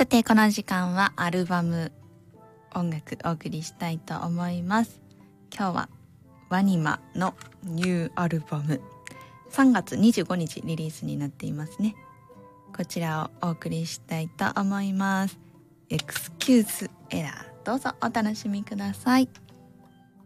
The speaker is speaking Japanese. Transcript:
さてこの時間はアルバム音楽お送りしたいと思います。今日はワニマのニューアルバム3月25日リリースになっていますね。こちらをお送りしたいと思います。Excuse Error、どうぞお楽しみください。